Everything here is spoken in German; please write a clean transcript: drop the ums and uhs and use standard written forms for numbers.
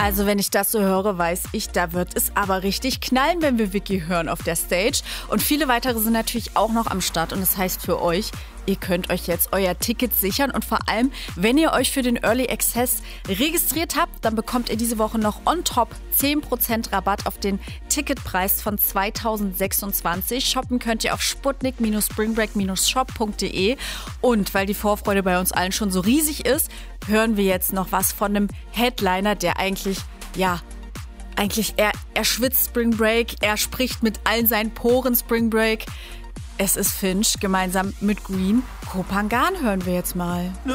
Also wenn ich das so höre, weiß ich, da wird es aber richtig knallen, wenn wir Vicky hören auf der Stage. Und viele weitere sind natürlich auch noch am Start. Und das heißt für euch, ihr könnt euch jetzt euer Ticket sichern. Und vor allem, wenn ihr euch für den Early Access registriert habt, dann bekommt ihr diese Woche noch on top 10% Rabatt auf den Ticketpreis von 2026. Shoppen könnt ihr auf sputnik-springbreak-shop.de. Und weil die Vorfreude bei uns allen schon so riesig ist, hören wir jetzt noch was von einem Headliner, der eigentlich, er schwitzt Spring Break, er spricht mit allen seinen Poren Spring Break. Es ist Finch, gemeinsam mit Green. Kopangan hören wir jetzt mal.